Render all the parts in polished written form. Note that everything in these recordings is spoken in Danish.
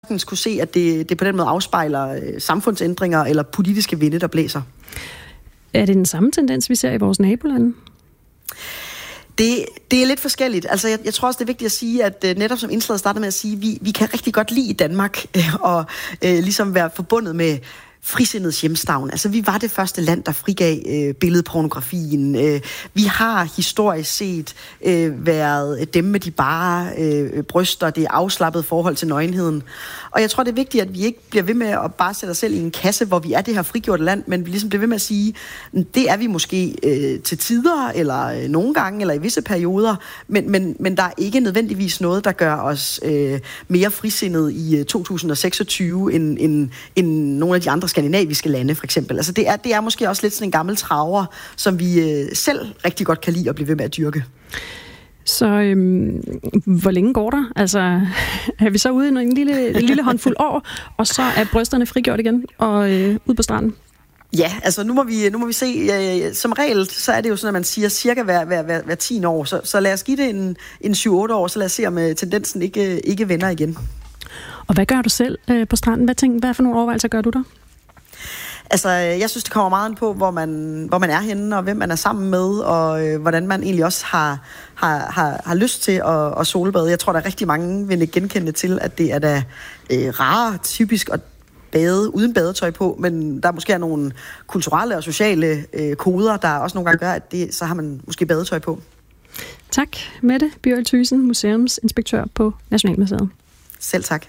kunne se, at det på den måde afspejler samfundsændringer eller politiske vinde, der blæser. Er det den samme tendens, vi ser i vores nabolande? Det er lidt forskelligt. Altså, jeg tror også, det er vigtigt at sige, at netop som indslaget startede med at sige, vi kan rigtig godt lide i Danmark og ligesom være forbundet med frisindets hjemstavn. Altså, vi var det første land, der frigav billedpornografien. Vi har historisk set været dem med de bare bryster, det afslappede forhold til nøgenheden. Og jeg tror, det er vigtigt, at vi ikke bliver ved med at bare sætte os selv i en kasse, hvor vi er det her frigjorte land, men vi ligesom bliver ved med at sige, det er vi måske til tider, eller nogle gange, eller i visse perioder, men der er ikke nødvendigvis noget, der gør os mere frisindet i 2026, end nogle af de andre skandinaviske lande, for eksempel. Altså, det er måske også lidt sådan en gammel traver, som vi selv rigtig godt kan lide at blive ved med at dyrke. Så hvor længe går der? Altså, er vi så ude i en lille håndfuld år, og så er brysterne frigjort igen og ud på stranden? Ja, altså nu må vi se. Som regel, så er det jo sådan, at man siger cirka hver 10 år. Så lad os give det en 7-8 år, så lad os se, om tendensen ikke vender igen. Og hvad gør du selv på stranden? Hvad for nogle overvejelser gør du der? Altså, jeg synes, det kommer meget an på, hvor man er henne, og hvem man er sammen med, og hvordan man egentlig også har lyst til at solbade. Jeg tror, der er rigtig mange vil genkende til, at det er da rarere typisk at bade uden badetøj på, men der måske er nogle kulturelle og sociale koder, der også nogle gange gør, at så har man måske badetøj på. Tak, Mette Bjørl Thyssen, museumsinspektør på Nationalmuseet. Selv tak.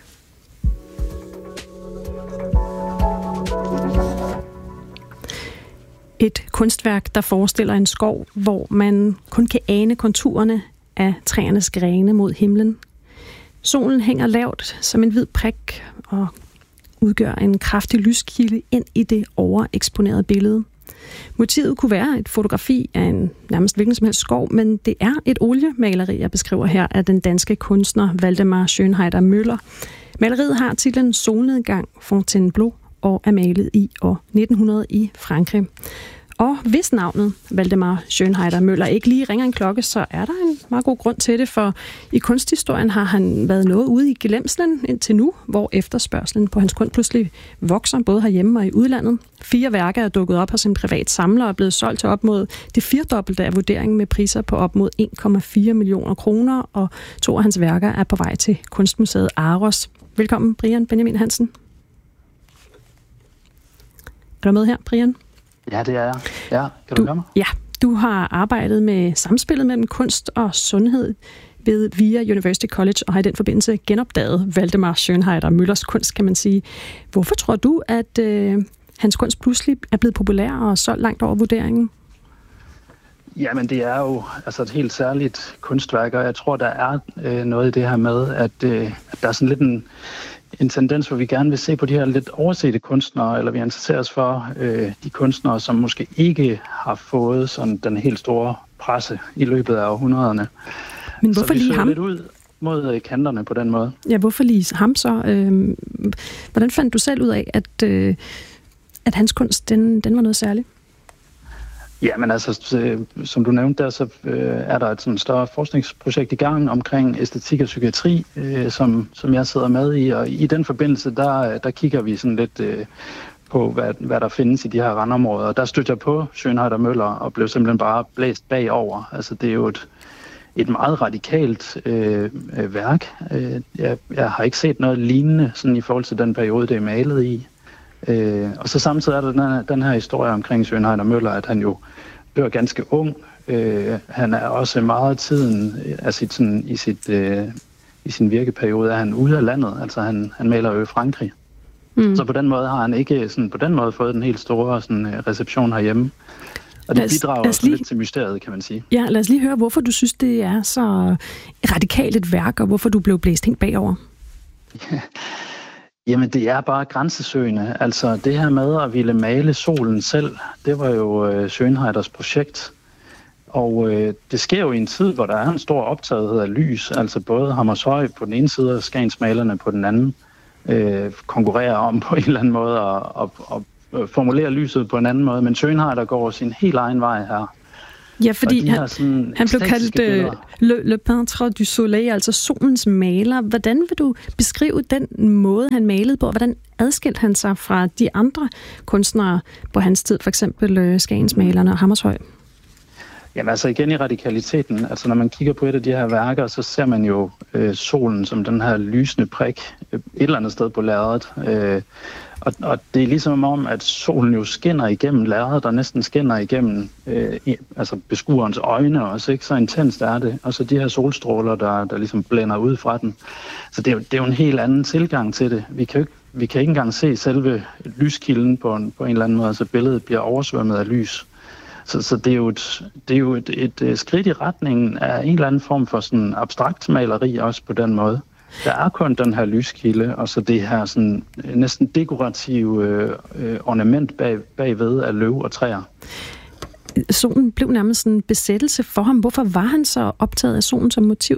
Et kunstværk, der forestiller en skov, hvor man kun kan ane konturerne af træernes grene mod himlen. Solen hænger lavt som en hvid prik og udgør en kraftig lyskilde ind i det overeksponerede billede. Motivet kunne være et fotografi af en nærmest hvilken som helst skov, men det er et oliemaleri, jeg beskriver her, af den danske kunstner Valdemar Schönheider Møller. Maleriet har titlen Solnedgang Fontainebleau og er malet i år 1900 i Frankrig. Og hvis navnet Valdemar Schönheider Møller ikke lige ringer en klokke, så er der en meget god grund til det, for i kunsthistorien har han været noget ude i glemslen indtil nu, hvor efterspørgselen på hans kunst pludselig vokser, både herhjemme og i udlandet. 4 værker er dukket op hos en privat samler og er blevet solgt til op mod det 4-dobbelte af vurderingen med priser på op mod 1,4 millioner kroner, og 2 af hans værker er på vej til Kunstmuseet Aros. Velkommen, Brian Benjamin Hansen. Er du med her, Brian? Ja, det er jeg. Ja, kan du høre mig? Ja, du har arbejdet med samspillet mellem kunst og sundhed ved VIA University College, og har i den forbindelse genopdaget Valdemar Schönheider Møllers kunst, kan man sige. Hvorfor tror du, at hans kunst pludselig er blevet populær og så langt over vurderingen? Jamen, det er jo altså et helt særligt kunstværk, og jeg tror, der er noget i det her med, at der er sådan lidt en tendens, hvor vi gerne vil se på de her lidt oversete kunstnere, eller vi interesserer os for de kunstnere, som måske ikke har fået sådan den helt store presse i løbet af århundrederne. Men hvorfor lige ham? Så vi søger lidt ud mod kanterne på den måde. Ja, hvorfor lige ham så? Hvordan fandt du selv ud af, at hans kunst, den var noget særligt? Ja, men altså, som du nævnte der, så er der et sådan større forskningsprojekt i gang omkring æstetik og psykiatri, som jeg sidder med i, og i den forbindelse, der kigger vi sådan lidt på, hvad der findes i de her randområder. Der stødte jeg på Schönheider Møller og blev simpelthen bare blæst bagover. Altså, det er jo et meget radikalt værk. Jeg har ikke set noget lignende sådan i forhold til den periode, det er malet i. Og så samtidig er der den her historie omkring Schönheider Møller, at han jo dør ganske ung. Han er også meget tiden af i sin virkeperiode er han ude af landet. Altså han maler jo i Frankrig. Mm. Så på den måde har han ikke sådan, på den måde fået den helt store sådan, reception herhjemme. Og det bidrager også lidt til mysteriet, kan man sige. Ja, lad os lige høre, hvorfor du synes, det er så radikalt et værk, og hvorfor du blev blæst helt bagover. Jamen, det er bare grænsesøgende. Altså, det her med at ville male solen selv, det var jo Schönheiders projekt. Og det sker jo i en tid, hvor der er en stor optagethed af lys. Altså både Hammershøi på den ene side og Skagensmalerne på den anden konkurrerer om på en eller anden måde og formulere lyset på en anden måde. Men Schönheider går sin helt egen vej her. Ja, fordi han blev kaldt le peintre du soleil, altså solens maler. Hvordan vil du beskrive den måde, han malede på? Hvordan adskilte han sig fra de andre kunstnere på hans tid, for eksempel Skagensmalerne og Hammershøi? Jamen altså igen i radikaliteten, altså når man kigger på et af de her værker, så ser man jo solen som den her lysende prik et eller andet sted på lærredet. Og det er ligesom om, at solen jo skinner igennem lærredet, og næsten skinner igennem altså beskuerens øjne også, ikke? Så intenst er det. Og så de her solstråler, der ligesom blænder ud fra den. Så det er jo en helt anden tilgang til det. Vi kan ikke engang se selve lyskilden på en eller anden måde, altså billedet bliver oversvømmet af lys. Så det er jo et skridt i retningen af en eller anden form for sådan abstrakt maleri også på den måde. Der er kun den her lyskilde, og så det her sådan næsten dekorative ornament bagved af løv og træer. Solen blev nærmest en besættelse for ham. Hvorfor var han så optaget af solen som motiv?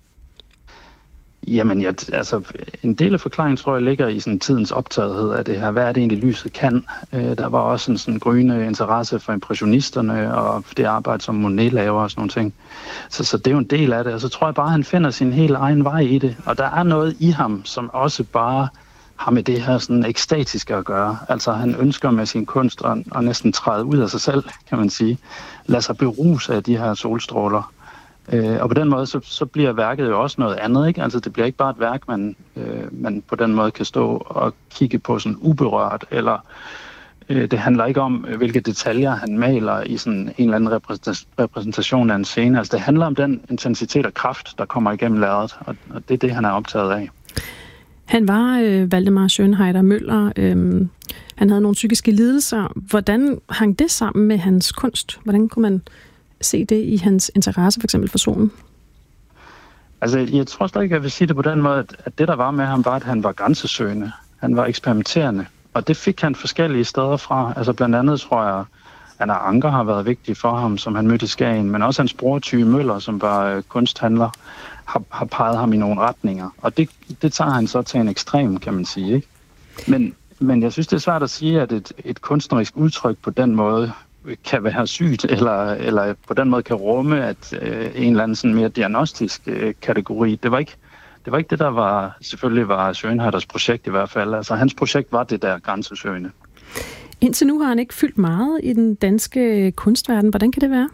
Jamen, altså en del af forklaringen, tror jeg, ligger i sådan tidens optagethed af det her. Hvad er det egentlig, lyset kan? Der var også en sådan gryende interesse for impressionisterne og det arbejde, som Monet laver og sådan nogle ting. Så det er jo en del af det, og så tror jeg bare, at han finder sin helt egen vej i det. Og der er noget i ham, som også bare har med det her sådan ekstatiske at gøre. Altså han ønsker med sin kunst at næsten træde ud af sig selv, kan man sige. Lad sig beruse af de her solstråler. Og på den måde, så bliver værket jo også noget andet, ikke? Altså det bliver ikke bare et værk, man på den måde kan stå og kigge på sådan uberørt, eller det handler ikke om, hvilke detaljer han maler i sådan en eller anden repræsentation af en scene. Altså det handler om den intensitet og kraft, der kommer igennem lærredet, og det er det, han er optaget af. Han var Valdemar Schönheider Møller. Han havde nogle psykiske lidelser. Hvordan hang det sammen med hans kunst? Hvordan kunne man se det i hans interesse, for eksempel for solen? Altså, jeg tror slet ikke, jeg vil sige det på den måde, at det, der var med ham, var, at han var grænsesøgende. Han var eksperimenterende. Og det fik han forskellige steder fra. Altså, blandt andet tror jeg, Anna Anker har været vigtig for ham, som han mødte i Skagen. Men også hans bror, Thy Møller, som var kunsthandler, har peget ham i nogle retninger. Og det tager han så til en ekstrem, kan man sige, ikke? Men jeg synes, det er svært at sige, at et kunstnerisk udtryk på den måde kan være sygt, eller på den måde kan rumme at en eller anden sådan mere diagnostisk kategori. Det var ikke det, der selvfølgelig var Schönheiders projekt i hvert fald. Altså hans projekt var det der grænsesøgende. Indtil nu har han ikke fyldt meget i den danske kunstverden. Hvordan kan det være?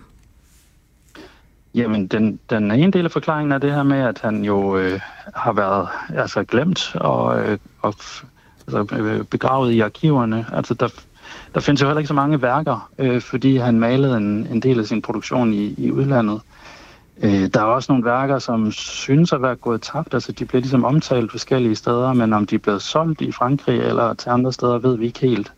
Jamen, den ene del af forklaringen er det her med, at han jo har været glemt og begravet i arkiverne. Altså der findes jo heller ikke så mange værker, fordi han malede en del af sin produktion i udlandet. Der er også nogle værker, som synes at være gået tabt. Altså de bliver ligesom omtalt forskellige steder, men om de er blevet solgt i Frankrig eller til andre steder, ved vi ikke helt.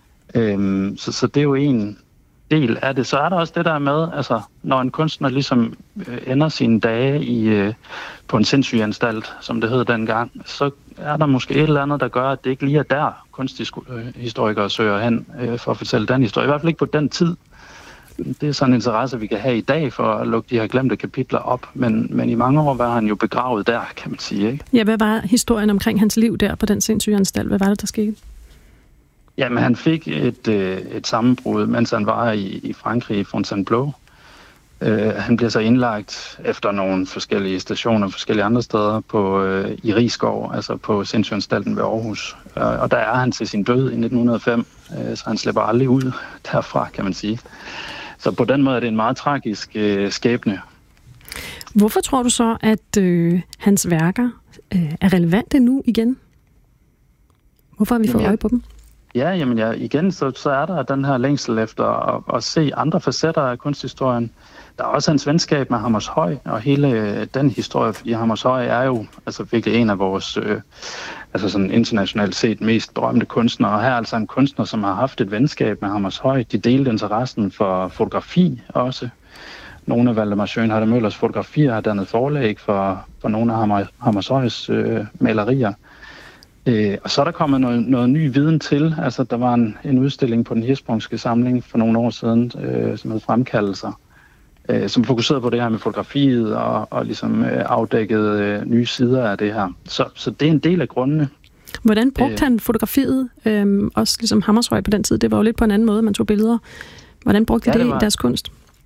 Så det er jo en del af det. Så er der også det der med, altså når en kunstner ligesom ender sine dage på en sindssygeanstalt, som det hed dengang, så er der måske et eller andet, der gør, at det ikke lige er der kunsthistorikere søger hen for at fortælle den historie. I hvert fald ikke på den tid. Det er sådan en interesse, vi kan have i dag for at lukke de her glemte kapitler op. Men i mange år var han jo begravet der, kan man sige, ikke? Ja, hvad var historien omkring hans liv der på den sindssygeanstalt? Hvad var det, der skete? Jamen, han fik et sammenbrud, mens han var i Frankrig, i Fontainebleau. Han bliver så indlagt efter nogle forskellige stationer, forskellige andre steder i Risskov, altså på sindssygsanstalten ved Aarhus. Og der er han til sin død i 1905, så han slipper aldrig ud derfra, kan man sige. Så på den måde er det en meget tragisk skæbne. Hvorfor tror du så, at hans værker er relevante nu igen? Hvorfor har vi fået øje på dem? Ja, igen, så er der den her længsel efter at se andre facetter af kunsthistorien. Der er også hans venskab med Hammershøi, og hele den historie, fordi Hammershøi er jo altså virkelig en af vores sådan internationalt set mest berømte kunstnere. Og her er altså en kunstner, som har haft et venskab med Hammershøi. De delte interessen for fotografi også. Nogle af Valdemar Schönheider Møllers fotografier har dannet forlæg for nogle af Hammershøis malerier. Og så er der kommet noget ny viden til. Altså, der var en udstilling på den Hirschsprungske samling for nogle år siden, som hed Fremkaldelser, som fokuserede på det her med fotografiet og ligesom afdækkede nye sider af det her. Så det er en del af grundene. Hvordan brugte han fotografiet? Også ligesom Hammershøi på den tid, det var jo lidt på en anden måde, man tog billeder. Hvordan brugte de det i deres kunst?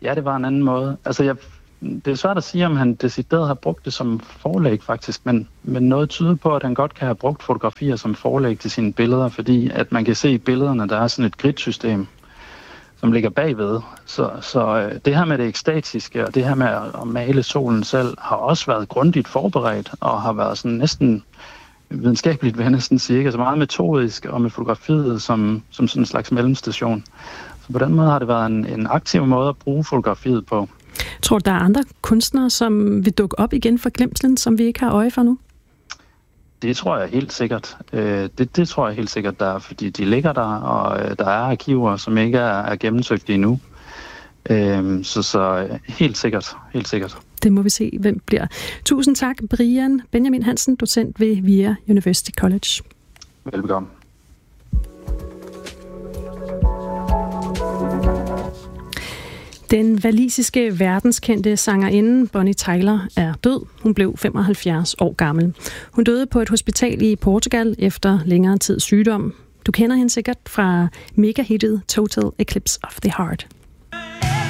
Ja, det var en anden måde. Altså, det er svært at sige, om han decideret har brugt det som forlæg faktisk, men noget tyder på, at han godt kan have brugt fotografier som forlæg til sine billeder, fordi at man kan se i billederne, der er sådan et gridsystem, som ligger bagved. Så det her med det ekstatiske og det her med at male solen selv har også været grundigt forberedt og har været sådan næsten videnskabeligt, vil jeg næsten sige, ikke? Altså meget metodisk og med fotografiet som sådan en slags mellemstation. Så på den måde har det været en aktiv måde at bruge fotografiet på. Tror du, der er andre kunstnere, som vil dukke op igen for glemslen, som vi ikke har øje for nu? Det tror jeg helt sikkert. Det tror jeg helt sikkert, der er, fordi de ligger der, og der er arkiver, som ikke er gennemsøgt endnu. Så helt sikkert, helt sikkert. Det må vi se, hvem bliver. Tusind tak, Brian Benjamin Hansen, docent ved VIA University College. Velbekomme. Den walisiske verdenskendte sangerinde Bonnie Tyler er død. Hun blev 75 år gammel. Hun døde på et hospital i Portugal efter længere tids sygdom. Du kender hende sikkert fra megahittet Total Eclipse of the Heart.